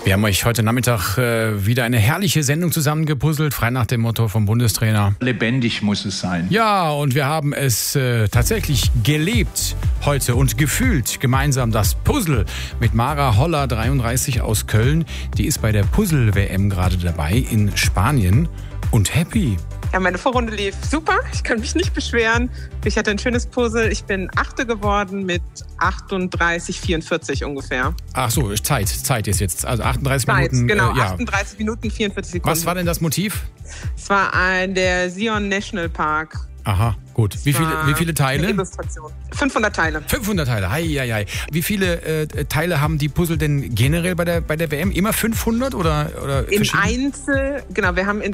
Wir haben euch heute Nachmittag wieder eine herrliche Sendung zusammengepuzzelt, frei nach dem Motto vom Bundestrainer. Lebendig muss es sein. Ja, und wir haben es tatsächlich gelebt heute und gefühlt gemeinsam das Puzzle mit Mara Holler, 33 aus Köln. Die ist bei der Puzzle-WM gerade dabei in Spanien und happy. Ja, meine Vorrunde lief super. Ich kann mich nicht beschweren. Ich hatte ein schönes Puzzle. Ich bin Achte geworden mit 38,44 ungefähr. Ach so, Zeit ist jetzt. Also 38 Zeit, Minuten. genau, Ja. 38 Minuten, 44 Sekunden. Was war denn das Motiv? Es war der Zion National Park. Aha, gut. Wie viele Teile? Eine Illustration. 500 Teile. 500 Teile, hei. Wie viele Teile haben die Puzzle denn generell bei der WM? Immer 500 oder Im Einzel, genau,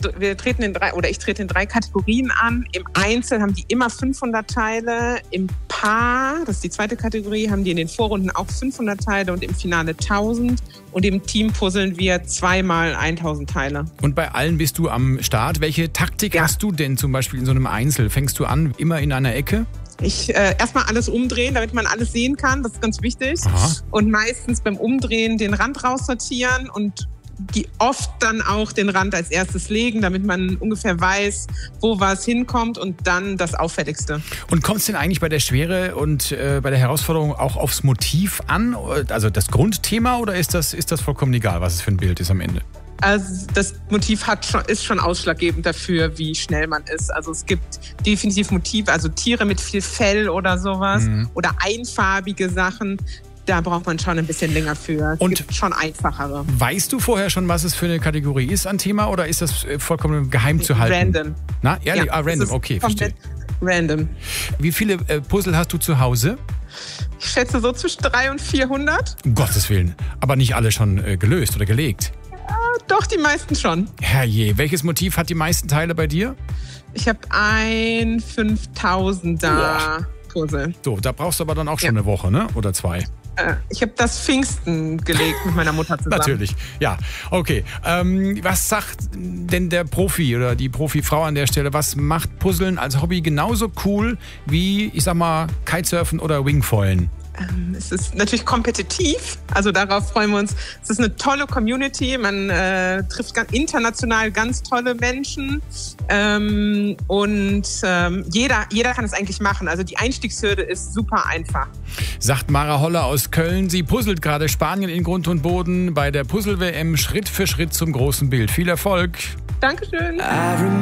ich trete in 3 Kategorien an. Im Einzel haben die immer 500 Teile. Im Paar, das ist die zweite Kategorie, haben die in den Vorrunden auch 500 Teile und im Finale 1000. Und im Team puzzeln wir 2-mal 1000 Teile. Und bei allen bist du am Start. Welche Taktik hast du denn zum Beispiel in so einem Einzel? Fängst du an, immer in einer Ecke? Ich erstmal alles umdrehen, damit man alles sehen kann. Das ist ganz wichtig. Aha. Und meistens beim Umdrehen den Rand raussortieren und die oft dann auch den Rand als erstes legen, damit man ungefähr weiß, wo was hinkommt und dann das Auffälligste. Und kommt es denn eigentlich bei der Schwere und bei der Herausforderung auch aufs Motiv an? Also das Grundthema, oder ist das vollkommen egal, was es für ein Bild ist am Ende? Also das Motiv ist schon ausschlaggebend dafür, wie schnell man ist. Also es gibt definitiv Motive, also Tiere mit viel Fell oder sowas oder einfarbige Sachen. Da braucht man schon ein bisschen länger für. Es gibt schon einfachere. Weißt du vorher schon, was es für eine Kategorie ist an Thema, oder ist das vollkommen geheim zu halten? Random. Na, ehrlich? Ja, Random, okay, verstehe. Random. Wie viele Puzzle hast du zu Hause? Ich schätze so zwischen 300 und 400. Um Gottes Willen. Aber nicht alle schon gelöst oder gelegt? Doch, die meisten schon. Herrje, welches Motiv hat die meisten Teile bei dir? Ich habe ein 5000er Puzzle. So, da brauchst du aber dann auch schon eine Woche, ne? Oder 2? Ich habe das Pfingsten gelegt mit meiner Mutter zusammen. Natürlich, ja. Okay. Was sagt denn der Profi oder die Profifrau an der Stelle? Was macht Puzzeln als Hobby genauso cool wie, ich sag mal, Kitesurfen oder Wingfoilen? Es ist natürlich kompetitiv, also darauf freuen wir uns. Es ist eine tolle Community, man trifft international ganz tolle Menschen und jeder kann es eigentlich machen. Also die Einstiegshürde ist super einfach. Sagt Mara Holler aus Köln. Sie puzzelt gerade Spanien in Grund und Boden bei der Puzzle-WM Schritt für Schritt zum großen Bild. Viel Erfolg! Dankeschön!